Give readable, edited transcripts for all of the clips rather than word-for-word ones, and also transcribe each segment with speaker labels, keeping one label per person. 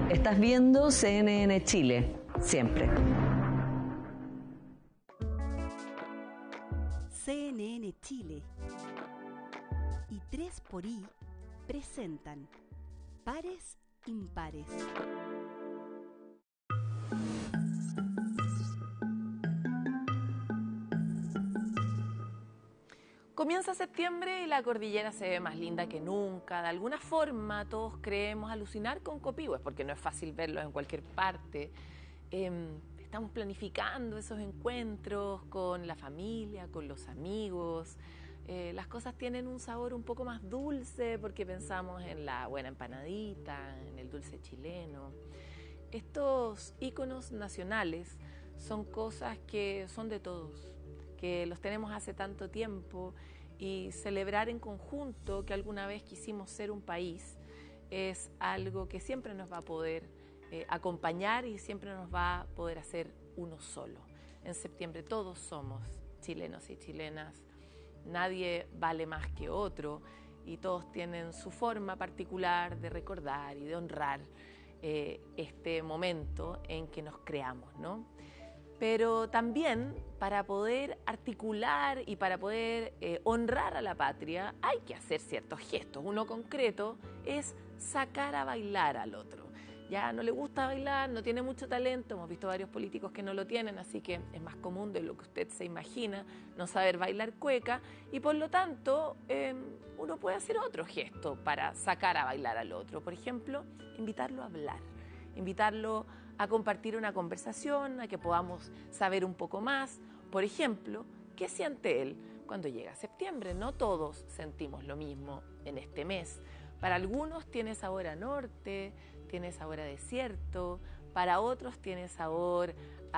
Speaker 1: Estás viendo CNN Chile, siempre.
Speaker 2: CNN Chile y 3xI presentan Pares Impares.
Speaker 3: Comienza septiembre y la cordillera se ve más linda que nunca. De alguna forma todos creemos alucinar con Copihue, porque no es fácil verlos en cualquier parte. Estamos planificando esos encuentros con la familia, con los amigos. Las cosas tienen un sabor un poco más dulce porque pensamos en la buena empanadita, en el dulce chileno. Estos íconos nacionales son cosas que son de todos, que los tenemos hace tanto tiempo, y celebrar en conjunto que alguna vez quisimos ser un país es algo que siempre nos va a poder acompañar y siempre nos va a poder hacer uno solo. En septiembre todos somos chilenos y chilenas, nadie vale más que otro y todos tienen su forma particular de recordar y de honrar este momento en que nos creamos, ¿no? Pero también para poder articular y para poder honrar a la patria hay que hacer ciertos gestos. Uno concreto es sacar a bailar al otro. Ya no le gusta bailar, no tiene mucho talento, hemos visto varios políticos que no lo tienen, así que es más común de lo que usted se imagina no saber bailar cueca, y por lo tanto uno puede hacer otro gesto para sacar a bailar al otro. Por ejemplo, invitarlo a hablar, invitarlo a compartir una conversación, a que podamos saber un poco más. Por ejemplo, ¿qué siente él cuando llega septiembre? No todos sentimos lo mismo en este mes. Para algunos tiene sabor a norte, tiene sabor a desierto, para otros tiene sabor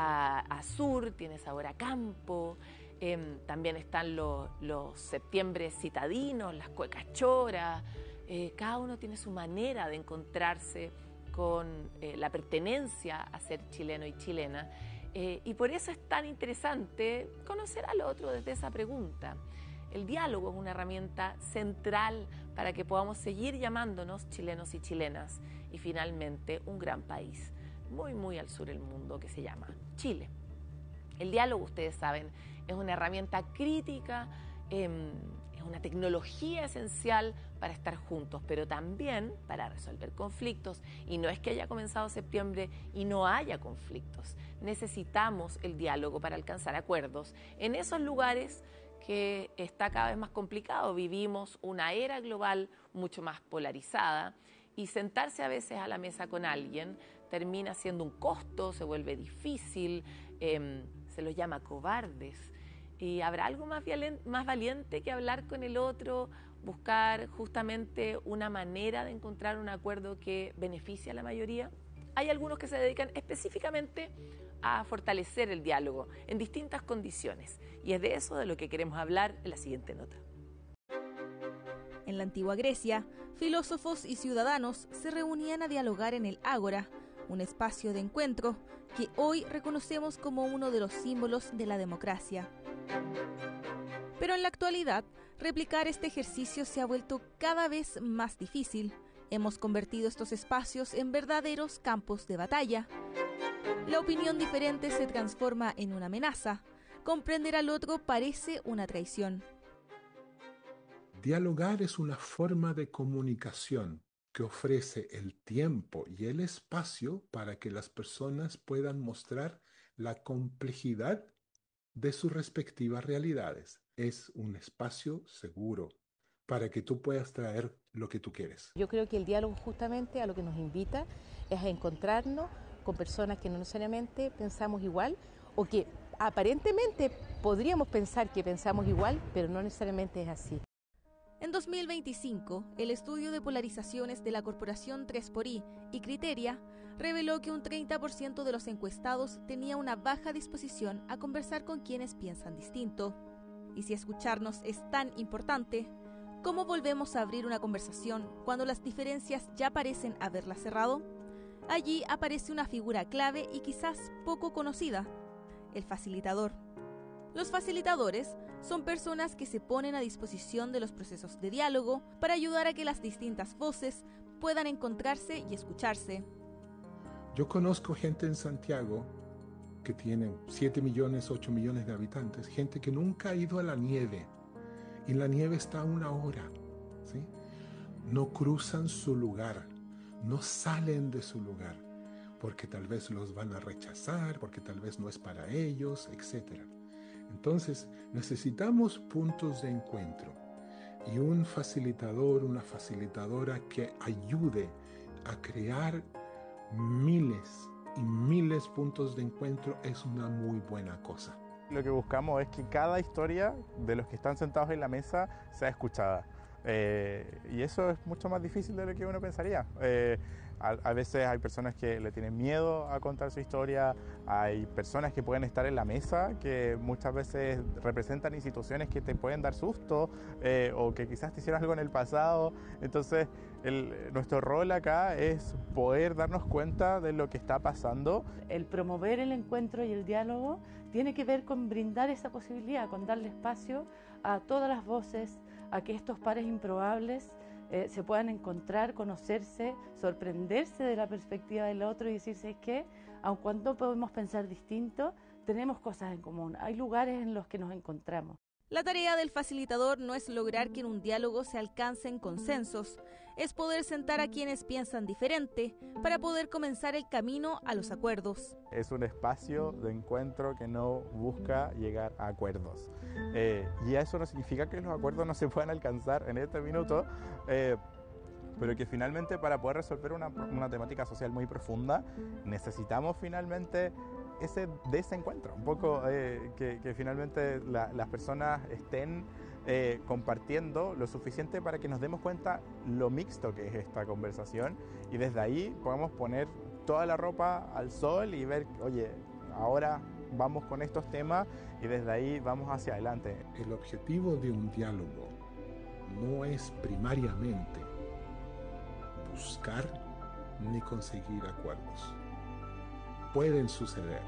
Speaker 3: a sur, tiene sabor a campo. También están los septiembres citadinos, las cuecas choras. Cada uno tiene su manera de encontrarse con la pertenencia a ser chileno y chilena, y por eso es tan interesante conocer al otro desde esa pregunta. El diálogo es una herramienta central para que podamos seguir llamándonos chilenos y chilenas y finalmente un gran país muy muy al sur del mundo que se llama Chile. El diálogo, ustedes saben, es una herramienta crítica, es una tecnología esencial para estar juntos, pero también para resolver conflictos. Y no es que haya comenzado septiembre y no haya conflictos. Necesitamos el diálogo para alcanzar acuerdos en esos lugares que está cada vez más complicado. Vivimos una era global mucho más polarizada y sentarse a veces a la mesa con alguien termina siendo un costo, se vuelve difícil, se los llama cobardes. ¿Y habrá algo más valiente que hablar con el otro, buscar justamente una manera de encontrar un acuerdo que beneficie a la mayoría? Hay algunos que se dedican específicamente a fortalecer el diálogo en distintas condiciones, y es de eso de lo que queremos hablar en la siguiente nota.
Speaker 4: En la antigua Grecia, filósofos y ciudadanos se reunían a dialogar en el ágora, un espacio de encuentro que hoy reconocemos como uno de los símbolos de la democracia. Pero en la actualidad, replicar este ejercicio se ha vuelto cada vez más difícil. Hemos convertido estos espacios en verdaderos campos de batalla. La opinión diferente se transforma en una amenaza. Comprender al otro parece una traición.
Speaker 5: Dialogar es una forma de comunicación que ofrece el tiempo y el espacio para que las personas puedan mostrar la complejidad de sus respectivas realidades. Es un espacio seguro para que tú puedas traer lo que tú quieres.
Speaker 6: Yo creo que el diálogo justamente a lo que nos invita es a encontrarnos con personas que no necesariamente pensamos igual o que aparentemente podríamos pensar que pensamos igual, pero no necesariamente es así.
Speaker 4: En 2025, el estudio de polarizaciones de la corporación 3xI y Criteria reveló que un 30% de los encuestados tenía una baja disposición a conversar con quienes piensan distinto. Y si escucharnos es tan importante, ¿cómo volvemos a abrir una conversación cuando las diferencias ya parecen haberla cerrado? Allí aparece una figura clave y quizás poco conocida: el facilitador. Los facilitadores son personas que se ponen a disposición de los procesos de diálogo para ayudar a que las distintas voces puedan encontrarse y escucharse.
Speaker 5: Yo conozco gente en Santiago que tiene 7 millones, 8 millones de habitantes, gente que nunca ha ido a la nieve, y la nieve está a 1 hora, ¿sí? No cruzan su lugar, no salen de su lugar, porque tal vez los van a rechazar, porque tal vez no es para ellos, etc. Entonces, necesitamos puntos de encuentro y un facilitador, una facilitadora que ayude a crear miles y miles de puntos de encuentro es una muy buena cosa.
Speaker 7: Lo que buscamos es que cada historia de los que están sentados en la mesa sea escuchada. Y eso es mucho más difícil de lo que uno pensaría. A veces hay personas que le tienen miedo a contar su historia, hay personas que pueden estar en la mesa que muchas veces representan instituciones que te pueden dar susto o que quizás te hicieron algo en el pasado. Entonces nuestro rol acá es poder darnos cuenta de lo que está pasando.
Speaker 8: El promover el encuentro y el diálogo tiene que ver con brindar esa posibilidad, con darle espacio a todas las voces, a que estos pares improbables se puedan encontrar, conocerse, sorprenderse de la perspectiva del otro y decirse que, aun cuando podemos pensar distinto, tenemos cosas en común, hay lugares en los que nos encontramos.
Speaker 4: La tarea del facilitador no es lograr que en un diálogo se alcancen consensos, es poder sentar a quienes piensan diferente para poder comenzar el camino a los acuerdos.
Speaker 7: Es un espacio de encuentro que no busca llegar a acuerdos. Y eso no significa que los acuerdos no se puedan alcanzar en este minuto, pero que finalmente para poder resolver una temática social muy profunda necesitamos finalmente ese desencuentro, un poco que finalmente las personas estén compartiendo lo suficiente para que nos demos cuenta lo mixto que es esta conversación y desde ahí podamos poner toda la ropa al sol y ver, oye, ahora vamos con estos temas y desde ahí vamos hacia adelante.
Speaker 5: El objetivo de un diálogo no es primariamente buscar ni conseguir acuerdos. Pueden suceder,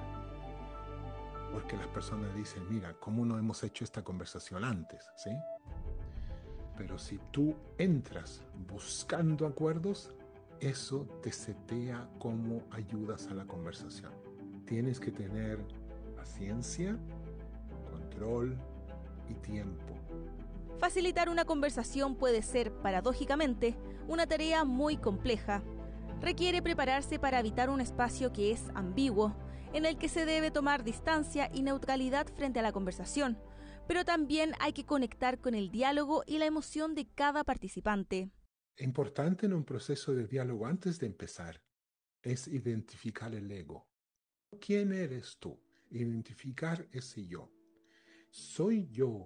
Speaker 5: porque las personas dicen, mira, ¿cómo no hemos hecho esta conversación antes? ¿Sí? Pero si tú entras buscando acuerdos, eso te setea cómo ayudas a la conversación. Tienes que tener paciencia, control y tiempo.
Speaker 4: Facilitar una conversación puede ser, paradójicamente, una tarea muy compleja. Requiere prepararse para habitar un espacio que es ambiguo, en el que se debe tomar distancia y neutralidad frente a la conversación, pero también hay que conectar con el diálogo y la emoción de cada participante.
Speaker 5: Importante en un proceso de diálogo antes de empezar es identificar el ego. ¿Quién eres tú? Identificar ese yo. ¿Soy yo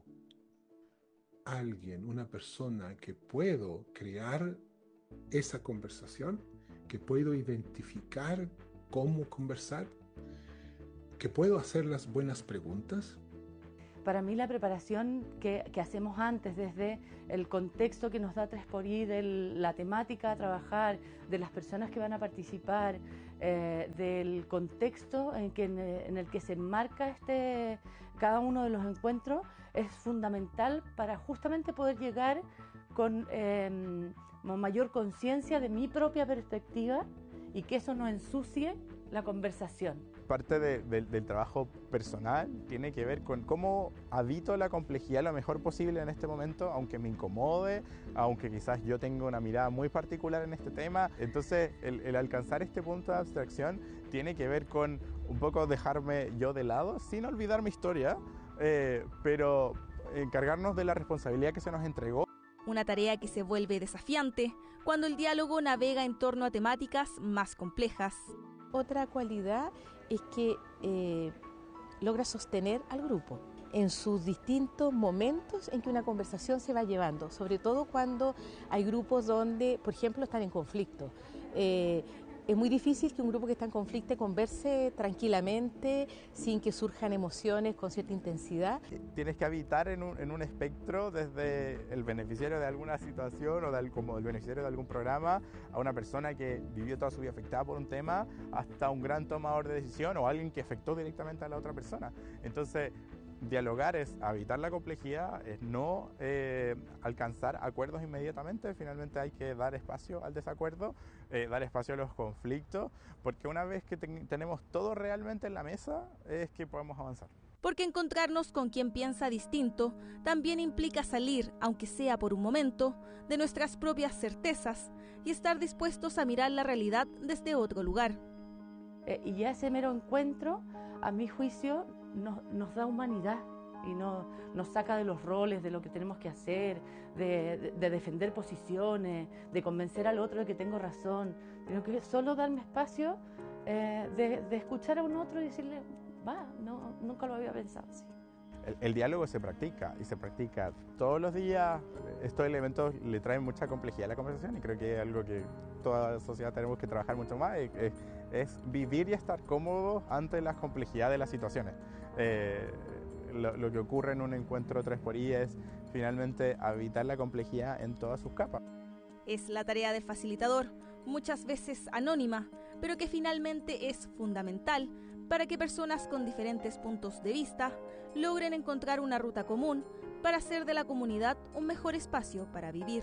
Speaker 5: alguien, una persona que puedo crear esa conversación? ¿Que puedo identificar cómo conversar? ¿Que puedo hacer las buenas preguntas?
Speaker 8: Para mí la preparación que hacemos antes, desde el contexto que nos da 3xI, de la temática a trabajar, de las personas que van a participar, del contexto en el que se enmarca cada uno de los encuentros, es fundamental para justamente poder llegar con mayor conciencia de mi propia perspectiva y que eso no ensucie la conversación.
Speaker 7: Parte del trabajo personal tiene que ver con cómo habito la complejidad lo mejor posible en este momento, aunque me incomode, aunque quizás yo tenga una mirada muy particular en este tema. Entonces, el alcanzar este punto de abstracción tiene que ver con un poco dejarme yo de lado, sin olvidar mi historia, pero encargarnos de la responsabilidad que se nos entregó.
Speaker 4: Una tarea que se vuelve desafiante cuando el diálogo navega en torno a temáticas más complejas.
Speaker 6: Otra cualidad es que logra sostener al grupo en sus distintos momentos en que una conversación se va llevando, sobre todo cuando hay grupos donde, por ejemplo, están en conflicto. Es muy difícil que un grupo que está en conflicto converse tranquilamente, sin que surjan emociones con cierta intensidad.
Speaker 7: Tienes que habitar en un espectro desde el beneficiario de alguna situación o como el beneficiario de algún programa, a una persona que vivió toda su vida afectada por un tema, hasta un gran tomador de decisión o alguien que afectó directamente a la otra persona. Entonces, dialogar es evitar la complejidad, es no alcanzar acuerdos inmediatamente. Finalmente hay que dar espacio al desacuerdo, dar espacio a los conflictos, porque una vez que tenemos todo realmente en la mesa es que podemos avanzar.
Speaker 4: Porque encontrarnos con quien piensa distinto también implica salir, aunque sea por un momento, de nuestras propias certezas y estar dispuestos a mirar la realidad desde otro lugar.
Speaker 8: Y ya ese mero encuentro, a mi juicio, nos da humanidad y nos saca de los roles, de lo que tenemos que hacer, de defender posiciones, de convencer al otro de que tengo razón. Tengo que solo darme espacio de escuchar a un otro y decirle, nunca lo había pensado así.
Speaker 7: El diálogo se practica y se practica todos los días. Estos elementos le traen mucha complejidad a la conversación y creo que es algo que toda la sociedad tenemos que trabajar mucho más. Es vivir y estar cómodos ante las complejidades de las situaciones. Lo que ocurre en un encuentro 3xI es finalmente evitar la complejidad en todas sus capas.
Speaker 4: Es la tarea del facilitador, muchas veces anónima, pero que finalmente es fundamental para que personas con diferentes puntos de vista logren encontrar una ruta común para hacer de la comunidad un mejor espacio para vivir.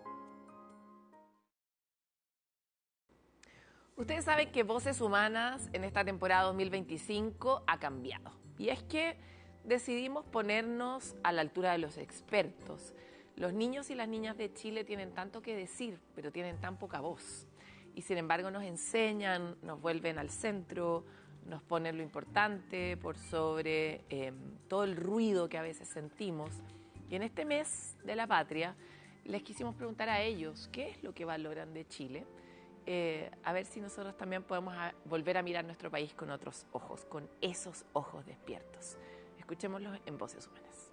Speaker 3: Ustedes saben que Voces Humanas en esta temporada 2025 ha cambiado. Y es que decidimos ponernos a la altura de los expertos. Los niños y las niñas de Chile tienen tanto que decir, pero tienen tan poca voz. Y sin embargo nos enseñan, nos vuelven al centro, nos ponen lo importante por sobre todo el ruido que a veces sentimos. Y en este mes de la patria les quisimos preguntar a ellos qué es lo que valoran de Chile, a ver si nosotros también podemos volver a mirar nuestro país con otros ojos, con esos ojos despiertos. Escuchémoslos en Voces Humanas.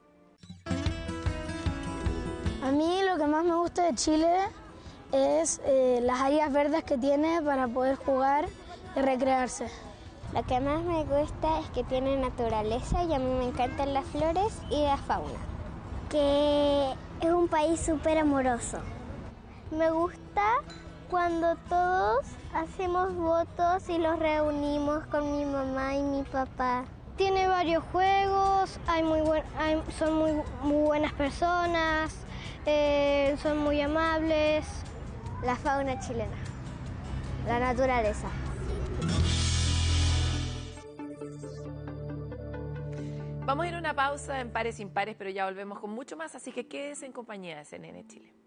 Speaker 9: A mí lo que más me gusta de Chile es las áreas verdes que tiene para poder jugar y recrearse.
Speaker 10: Lo que más me gusta es que tiene naturaleza y a mí me encantan las flores y la fauna.
Speaker 9: Que es un país súper amoroso.
Speaker 10: Me gusta cuando todos hacemos votos y los reunimos con mi mamá y mi papá.
Speaker 9: Tiene varios juegos, son muy buenas personas, son muy amables.
Speaker 10: La fauna chilena, la naturaleza.
Speaker 3: Vamos a ir a una pausa en Pares Impares, pero ya volvemos con mucho más, así que quédese en compañía de CNN Chile.